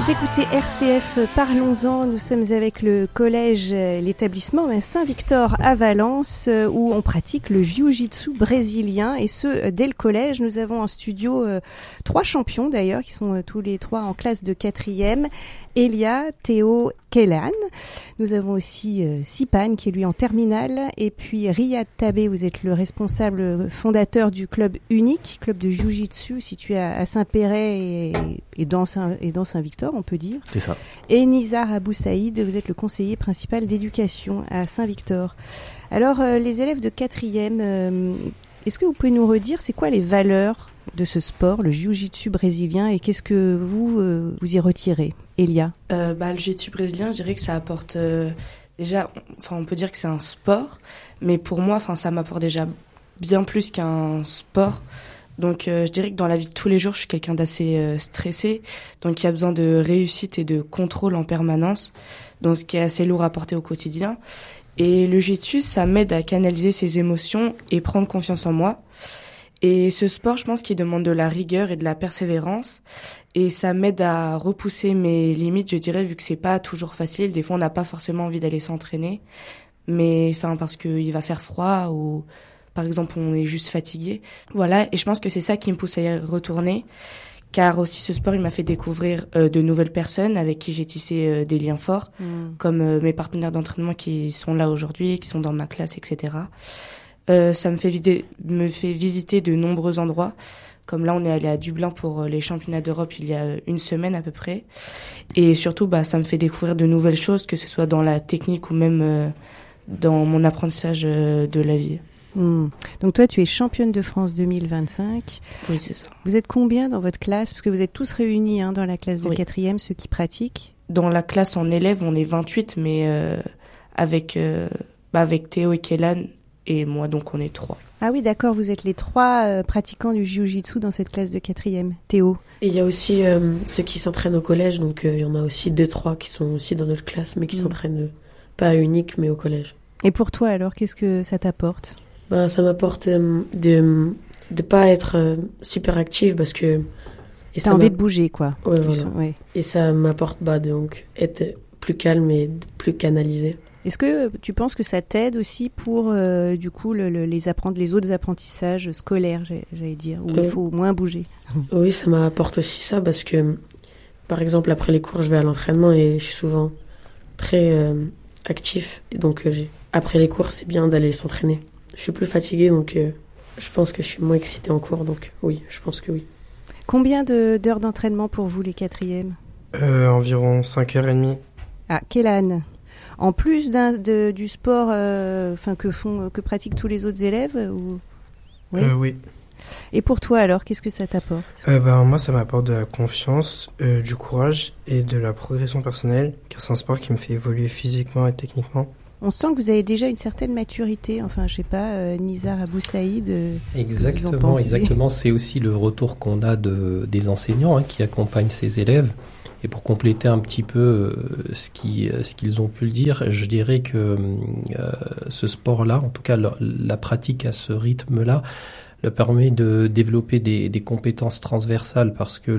Vous écoutez RCF, parlons-en. Nous sommes avec le collège, l'établissement Saint-Victor à Valence, où on pratique le jiu-jitsu brésilien, et ce, dès le collège. Nous avons en studio 3 champions d'ailleurs, qui sont tous les 3 en classe de 4e. Elia, Théo, Kélan. Nous avons aussi Sipan, qui est lui en terminale. Et puis Riyad Tabé, vous êtes le responsable fondateur du club unique, club de jiu-jitsu situé à Saint-Péret et dans Saint-Victor, on peut dire. C'est ça. Et Nizar Abou Saïd, vous êtes le conseiller principal d'éducation à Saint-Victor. Alors, les élèves de 4e, est-ce que vous pouvez nous redire, c'est quoi les valeurs de ce sport, le jiu-jitsu brésilien, et qu'est-ce que vous y retirez, Elia? Le jiu-jitsu brésilien, je dirais que ça apporte déjà, on peut dire que c'est un sport, mais pour moi, ça m'apporte déjà bien plus qu'un sport. Donc je dirais que dans la vie de tous les jours, je suis quelqu'un d'assez stressé, donc il y a besoin de réussite et de contrôle en permanence, donc ce qui est assez lourd à porter au quotidien. Et le jiu-jitsu, ça m'aide à canaliser ses émotions et prendre confiance en moi. Et ce sport, je pense qu'il demande de la rigueur et de la persévérance. Et ça m'aide à repousser mes limites, je dirais, vu que c'est pas toujours facile. Des fois, on n'a pas forcément envie d'aller s'entraîner. Mais, parce qu'il va faire froid ou, par exemple, on est juste fatigué. Voilà. Et je pense que c'est ça qui me pousse à y retourner. Car aussi, ce sport, il m'a fait découvrir de nouvelles personnes avec qui j'ai tissé des liens forts. Comme mes partenaires d'entraînement qui sont là aujourd'hui, qui sont dans ma classe, etc. Ça me fait visiter de nombreux endroits. Comme là, on est allé à Dublin pour les championnats d'Europe il y a une semaine à peu près. Et surtout, ça me fait découvrir de nouvelles choses, que ce soit dans la technique ou même dans mon apprentissage de la vie. Donc toi, tu es championne de France 2025. Oui, c'est ça. Vous êtes combien dans votre classe? Parce que vous êtes tous réunis dans la classe de 4e, ceux qui pratiquent. Dans la classe en élèves, on est 28, mais avec Théo et Kélan et moi, donc on est 3. Ah oui, d'accord, vous êtes les 3 pratiquants du jiu-jitsu dans cette classe de 4e. Théo? Et il y a aussi ceux qui s'entraînent au collège, donc il y en a aussi 2-3 qui sont aussi dans notre classe, mais qui s'entraînent pas à unique, mais au collège. Et pour toi alors, qu'est-ce que ça t'apporte? Ça m'apporte de pas être super active parce que... T'as envie de bouger, quoi. Ouais, voilà. Ouais. Et ça m'apporte donc être plus calme et plus canalisé. Est-ce que tu penses que ça t'aide aussi pour, du coup, les autres apprentissages scolaires, j'allais dire, où il faut moins bouger? Oui, ça m'apporte aussi ça parce que, par exemple, après les cours, je vais à l'entraînement et je suis souvent très actif. Et donc, après les cours, c'est bien d'aller s'entraîner. Je suis plus fatiguée, donc je pense que je suis moins excitée en cours. Donc oui, je pense que oui. Combien d'heures d'entraînement pour vous, les 4e? Environ 5h30. Ah, Kélan, en plus du sport que pratiquent tous les autres élèves ou... Oui. Et pour toi alors, qu'est-ce que ça t'apporte? Moi, ça m'apporte de la confiance, du courage et de la progression personnelle, car c'est un sport qui me fait évoluer physiquement et techniquement. On sent que vous avez déjà une certaine maturité, je sais pas, Nizar Abou Saïd. Exactement. C'est aussi le retour qu'on a des enseignants qui accompagnent ces élèves. Et pour compléter un petit peu ce qu'ils ont pu le dire, je dirais que ce sport-là, en tout cas la pratique à ce rythme-là, leur permet de développer des compétences transversales parce que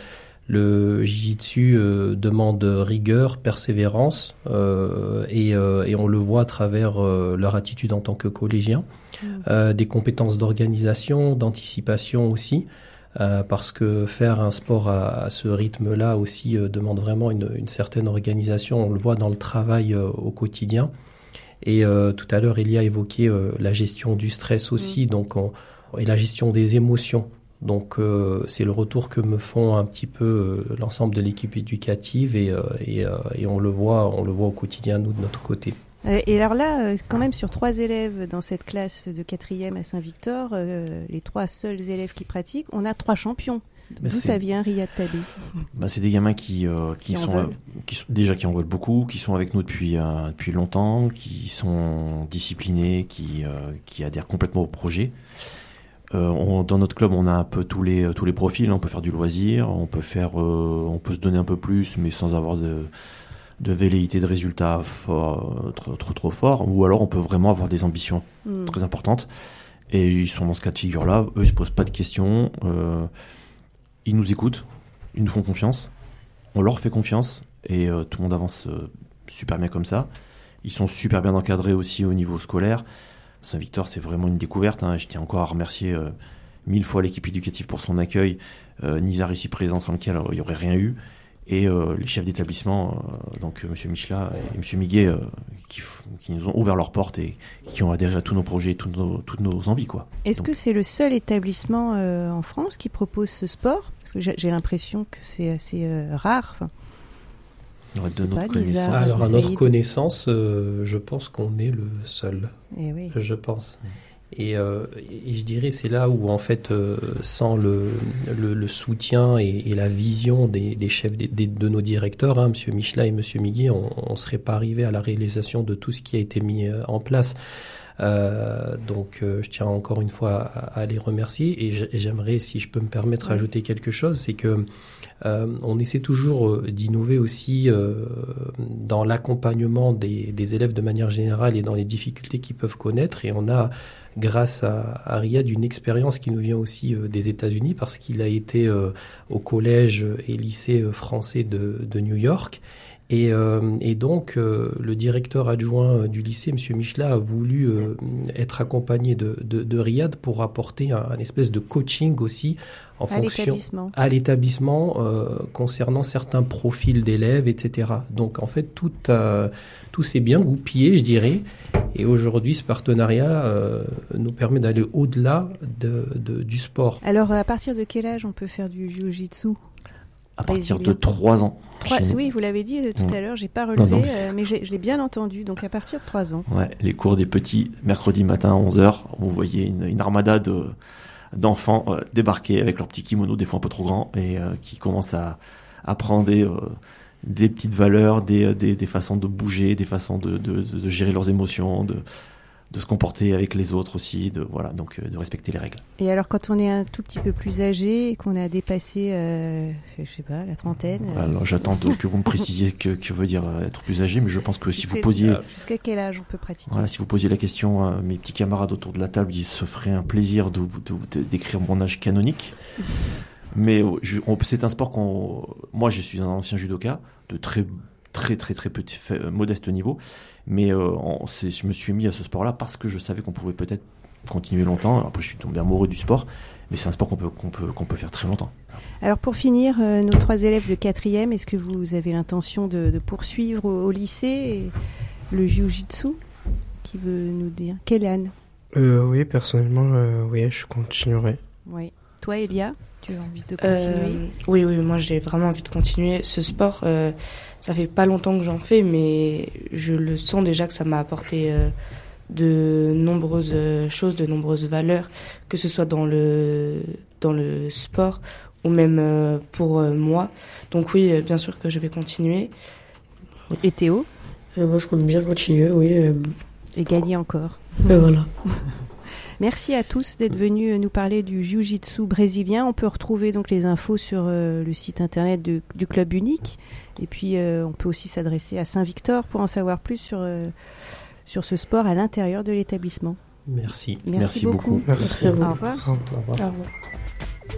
le jiu-jitsu demande rigueur, persévérance et on le voit à travers leur attitude en tant que collégiens, des compétences d'organisation, d'anticipation aussi. Parce que faire un sport à ce rythme-là aussi demande vraiment une certaine organisation. On le voit dans le travail au quotidien. Et tout à l'heure, il y a évoqué la gestion du stress aussi, et la gestion des émotions. Donc c'est le retour que me font un petit peu l'ensemble de l'équipe éducative et on le voit au quotidien, nous, de notre côté. Et alors là, quand même, sur 3 élèves dans cette classe de 4e à Saint-Victor, les 3 seuls élèves qui pratiquent, on a 3 champions. D'où ça vient, Riyad Tabé? C'est des gamins qui en veulent beaucoup, qui sont avec nous depuis longtemps, qui sont disciplinés, qui adhèrent complètement au projet. Dans notre club, on a un peu tous les profils. On peut faire du loisir, on peut se donner un peu plus, mais sans avoir de velléité de résultats trop fort, ou alors on peut vraiment avoir des ambitions très importantes. Et ils sont dans ce cas de figure-là. Eux, ils se posent pas de questions. Ils nous écoutent, ils nous font confiance. on leur fait confiance et tout le monde avance super bien comme ça. Ils sont super bien encadrés aussi au niveau scolaire. Saint-Victor, c'est vraiment une découverte. Je tiens encore à remercier 1000 fois l'équipe éducative pour son accueil. Nizar ici présent, sans lequel il n'y aurait rien eu. Et les chefs d'établissement, donc M. Michela et M. Miguet, qui nous ont ouvert leurs portes et qui ont adhéré à tous nos projets, toutes nos envies, quoi. Est-ce que c'est le seul établissement en France qui propose ce sport ? Parce que j'ai l'impression que c'est assez rare. De notre connaissance. Alors, à notre connaissance, je pense qu'on est le seul. Eh oui. Je pense. Et je dirais c'est là où en fait sans le soutien et la vision des chefs de nos directeurs, Monsieur Michela et Monsieur Miguet, on serait pas arrivé à la réalisation de tout ce qui a été mis en place. Donc je tiens encore une fois à les remercier et j'aimerais, si je peux me permettre, ajouter quelque chose, c'est que on essaie toujours d'innover aussi dans l'accompagnement des élèves de manière générale et dans les difficultés qu'ils peuvent connaître, et on a, grâce à Riyad, une expérience qui nous vient aussi des États-Unis, parce qu'il a été au collège et lycée français de New York. Et donc, le directeur adjoint du lycée, M. Michela, a voulu être accompagné de Riyad pour apporter un espèce de coaching aussi en fonction à l'établissement concernant certains profils d'élèves, etc. Donc, en fait, tout s'est bien goupillé, je dirais. Et aujourd'hui, ce partenariat nous permet d'aller au-delà du sport. Alors, à partir de quel âge on peut faire du jiu-jitsu ? À partir de 3 ans. Oui, vous l'avez dit tout à l'heure, j'ai pas relevé, mais je l'ai bien entendu, donc à partir de 3 ans. Ouais, les cours des petits, mercredi matin à 11h, vous voyez une armada d'enfants débarquer avec leurs petits kimonos, des fois un peu trop grands, et qui commencent à apprendre des petites valeurs, des façons de bouger, des façons de gérer leurs émotions, de se comporter avec les autres aussi, de respecter les règles. Et alors, quand on est un tout petit peu plus âgé et qu'on a dépassé, je sais pas, la trentaine... Alors, j'attends que vous me précisiez que veut dire être plus âgé, mais je pense que si vous posiez... Jusqu'à quel âge on peut pratiquer ? Voilà, si vous posiez la question à mes petits camarades autour de la table, ils se feraient un plaisir de décrire mon âge canonique. Mais c'est un sport moi, je suis un ancien judoka de très petit, modeste niveau, mais je me suis mis à ce sport-là parce que je savais qu'on pouvait peut-être continuer longtemps. Après, je suis tombé amoureux du sport, mais c'est un sport qu'on peut faire très longtemps. Alors, pour finir, nos 3 élèves de 4e, est-ce que vous avez l'intention de poursuivre au lycée le jiu-jitsu ? Qui veut nous dire ? Kélan ? Oui, personnellement, oui, je continuerai. Oui. Toi, Elia, tu as envie de continuer ? Oui, moi j'ai vraiment envie de continuer. Ce sport, ça fait pas longtemps que j'en fais, mais je le sens déjà que ça m'a apporté de nombreuses choses, de nombreuses valeurs, que ce soit dans le sport ou même pour moi. Donc oui, bien sûr que je vais continuer. Et Théo ? Moi, je compte bien continuer, oui. Et gagner encore. Voilà. Merci à tous d'être venus nous parler du jiu-jitsu brésilien. On peut retrouver donc les infos sur le site internet du Club Unique. Et puis, on peut aussi s'adresser à Saint-Victor pour en savoir plus sur ce sport à l'intérieur de l'établissement. Merci. Merci beaucoup. Merci à vous. Au revoir. Au revoir. Au revoir.